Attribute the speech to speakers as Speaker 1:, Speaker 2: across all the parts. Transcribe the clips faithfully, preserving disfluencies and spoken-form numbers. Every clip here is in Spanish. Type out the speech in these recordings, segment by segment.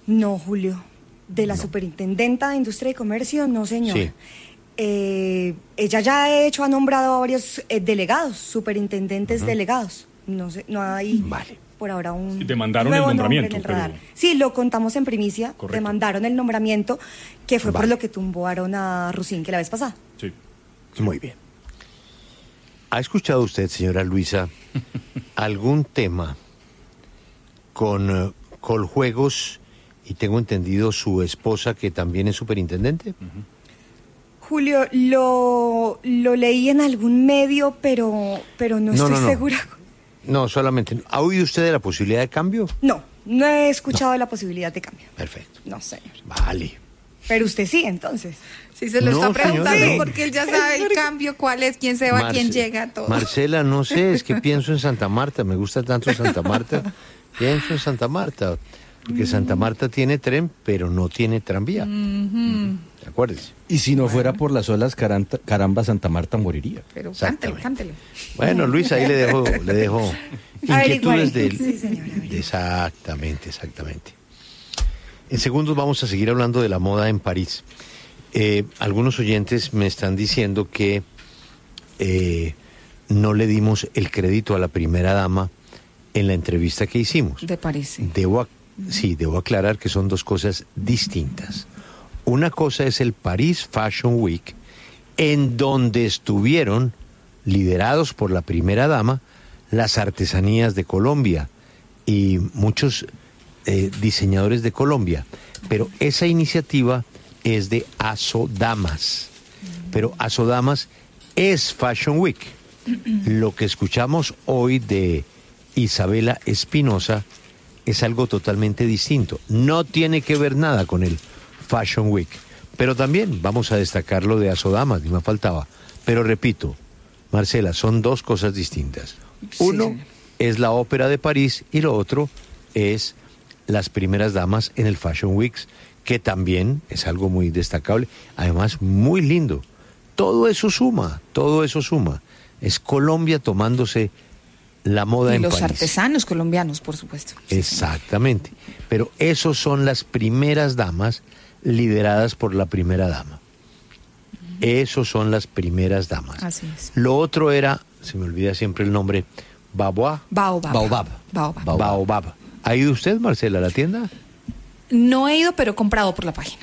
Speaker 1: No, Julio. De la
Speaker 2: No.
Speaker 1: superintendenta de Industria y Comercio, no, señor.
Speaker 2: Sí.
Speaker 1: Eh, ella ya de hecho ha nombrado a varios eh, delegados, superintendentes uh-huh. delegados. No sé, no hay
Speaker 2: vale.
Speaker 1: por ahora un
Speaker 3: demandaron
Speaker 1: nuevo
Speaker 3: el nombramiento,
Speaker 1: nombre en el radar.
Speaker 3: pero...
Speaker 1: Sí, lo contamos en primicia.
Speaker 3: Correcto.
Speaker 1: Demandaron el nombramiento, que fue
Speaker 2: vale.
Speaker 1: por lo que tumbaron a Rusín, que la vez pasada.
Speaker 3: Sí.
Speaker 2: Muy bien. ¿Ha escuchado usted, señora Luisa, algún tema con uh, Coljuegos y tengo entendido su esposa que también es superintendente?
Speaker 3: Uh-huh.
Speaker 1: Julio, lo, lo leí en algún medio, pero, pero no,
Speaker 2: No,
Speaker 1: estoy
Speaker 2: no, no.
Speaker 1: segura.
Speaker 2: No, solamente. ¿Ha oído usted de la posibilidad de cambio?
Speaker 1: No, no he escuchado de la posibilidad de cambio.
Speaker 2: Perfecto.
Speaker 1: No, señor.
Speaker 2: Vale.
Speaker 1: Pero usted sí, entonces.
Speaker 4: Sí, se lo
Speaker 2: No,
Speaker 4: está preguntando
Speaker 2: señora, no.
Speaker 4: porque él ya sabe el cambio, cuál es, quién se va,
Speaker 2: Marce-
Speaker 4: quién llega, todo.
Speaker 2: Marcela, no sé, es que pienso en Santa Marta, me gusta tanto Santa Marta. Pienso en Santa Marta, porque Santa Marta tiene tren, pero no tiene tranvía.
Speaker 4: Uh-huh.
Speaker 2: Acuérdese.
Speaker 5: Y si no bueno. fuera por las olas, caranta, caramba, Santa Marta moriría.
Speaker 4: Pero cántele, cántele.
Speaker 2: Bueno, Luis, ahí le dejo, le dejo inquietudes de...
Speaker 1: Sí, señora.
Speaker 2: de exactamente, exactamente. En segundos vamos a seguir hablando de la moda en París. Eh, algunos oyentes me están diciendo que eh, no le dimos el crédito a la primera dama en la entrevista que hicimos.
Speaker 4: ¿Te parece?
Speaker 2: Debo, sí, debo aclarar que son dos cosas distintas. Una cosa es el Paris Fashion Week, en donde estuvieron, liderados por la primera dama, las artesanías de Colombia y muchos eh, diseñadores de Colombia. Pero esa iniciativa es de Asodamas. Pero Asodamas es Fashion Week. Lo que escuchamos hoy de Isabela Espinosa es algo totalmente distinto. No tiene que ver nada con el Fashion Week. Pero también vamos a destacar lo de Asodamas, ni me faltaba. Pero repito, Marcela, son dos cosas distintas. Uno
Speaker 4: sí.
Speaker 2: es la Ópera de París y lo otro es las primeras damas en el Fashion Week, que también es algo muy destacable, además muy lindo. Todo eso suma, todo eso suma. Es Colombia tomándose la moda
Speaker 4: y
Speaker 2: en
Speaker 4: los
Speaker 2: París.
Speaker 4: artesanos colombianos, por supuesto.
Speaker 2: Exactamente. Pero esos son las primeras damas lideradas por la primera dama. Esos son las primeras damas.
Speaker 4: Así es.
Speaker 2: Lo otro era, se me olvida siempre el nombre, Baobab.
Speaker 4: Baobab.
Speaker 5: Baobab.
Speaker 4: Baobab.
Speaker 2: Baobab. Baobab. ¿Ha ido usted, Marcela, a la tienda?
Speaker 4: No he ido, pero he comprado por la página.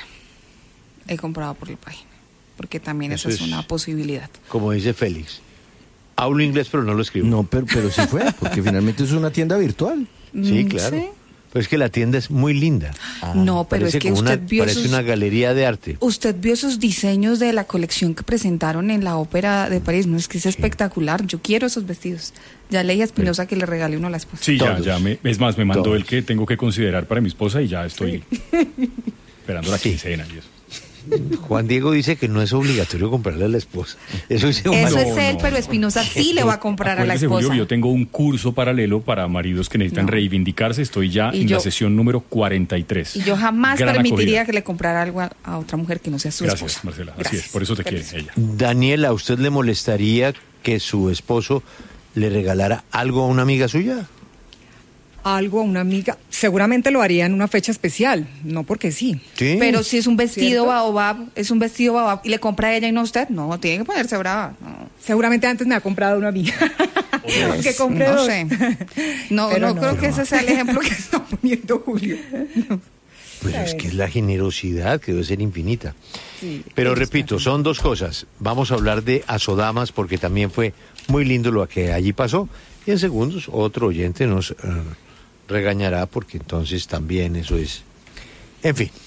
Speaker 4: He comprado por la página. Porque también
Speaker 2: Eso
Speaker 4: esa es
Speaker 2: es-
Speaker 4: una posibilidad.
Speaker 2: Como dice Félix. Hablo inglés, pero no lo escribo.
Speaker 5: No, pero, pero sí fue, porque finalmente es una tienda virtual.
Speaker 2: Sí,
Speaker 4: Mm,
Speaker 2: claro.
Speaker 4: ¿sí?
Speaker 2: Pero es que la tienda es muy linda.
Speaker 4: No, pero
Speaker 2: Parece
Speaker 4: es que
Speaker 2: como
Speaker 4: usted
Speaker 2: una,
Speaker 4: vio
Speaker 2: parece
Speaker 4: sus,
Speaker 2: una galería de arte.
Speaker 4: usted vio esos diseños de la colección que presentaron en la Ópera de París. No, es que es espectacular. Yo quiero esos vestidos. Ya leí a Espinosa que le regale uno a la esposa.
Speaker 3: Sí, ya,
Speaker 2: Todos.
Speaker 3: ya. Me, es más, me mandó
Speaker 2: Todos.
Speaker 3: el que tengo que considerar para mi esposa y ya estoy esperando la
Speaker 2: Sí.
Speaker 3: quincena y eso.
Speaker 2: Juan Diego dice que no es obligatorio comprarle a la esposa. Eso dice Juan
Speaker 4: Eso
Speaker 3: No,
Speaker 4: es él,
Speaker 3: no.
Speaker 4: pero Espinosa sí le va a comprar a la
Speaker 3: Acuérdese,
Speaker 4: esposa.
Speaker 3: Julio, yo tengo un curso paralelo para maridos que necesitan
Speaker 4: No.
Speaker 3: reivindicarse. Estoy ya
Speaker 4: Y
Speaker 3: en
Speaker 4: yo-
Speaker 3: la sesión número cuarenta y tres.
Speaker 4: Y yo jamás
Speaker 3: Gran
Speaker 4: permitiría
Speaker 3: acogida.
Speaker 4: que le comprara algo a, a otra mujer que no sea su
Speaker 3: Gracias,
Speaker 4: esposa.
Speaker 3: Marcela. Así
Speaker 4: Gracias.
Speaker 3: es, por eso te
Speaker 4: Permiso.
Speaker 3: quiere ella.
Speaker 2: Daniela, ¿a usted le molestaría que su esposo le regalara algo a una amiga suya?
Speaker 6: Algo a una amiga, seguramente lo haría en una fecha especial, no porque sí.
Speaker 2: Sí.
Speaker 4: Pero si es un vestido
Speaker 6: ¿Cierto?
Speaker 4: baobab, es un vestido baobab y le compra a ella y no a usted, no, tiene que ponerse brava. No,
Speaker 6: Seguramente antes me ha comprado una amiga. que compré
Speaker 4: no
Speaker 6: dos.
Speaker 4: sé. No,
Speaker 6: Pero
Speaker 4: no,
Speaker 6: no,
Speaker 4: creo
Speaker 6: no.
Speaker 4: que ese sea el ejemplo que está poniendo Julio.
Speaker 2: Pues es que es la generosidad que debe ser infinita.
Speaker 6: Sí,
Speaker 2: Pero
Speaker 6: ellos
Speaker 2: repito, son dos cosas. Vamos a hablar de Asodamas porque también fue muy lindo lo que allí pasó. Y en segundos otro oyente nos eh, regañará porque entonces también eso es... En fin,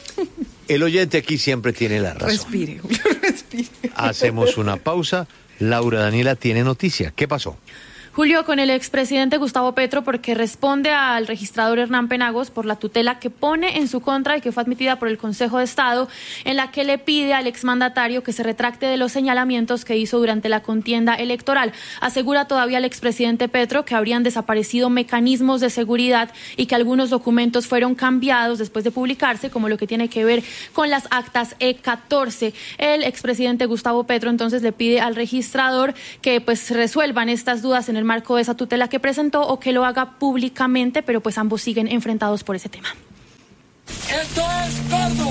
Speaker 2: el oyente aquí siempre tiene la razón.
Speaker 4: Respire, Julio, respire.
Speaker 2: Hacemos una pausa. Laura Daniela tiene noticia. ¿Qué pasó?
Speaker 7: Julio, con el expresidente Gustavo Petro, porque responde al registrador Hernán Penagos por la tutela que pone en su contra y que fue admitida por el Consejo de Estado, en la que le pide al exmandatario que se retracte de los señalamientos que hizo durante la contienda electoral. Asegura todavía el expresidente Petro que habrían desaparecido mecanismos de seguridad y que algunos documentos fueron cambiados después de publicarse, como lo que tiene que ver con las actas E catorce. El expresidente Gustavo Petro entonces le pide al registrador que pues resuelvan estas dudas en el marco de esa tutela que presentó o que lo haga públicamente, pero pues ambos siguen enfrentados por ese tema.
Speaker 8: Esto es Gordo.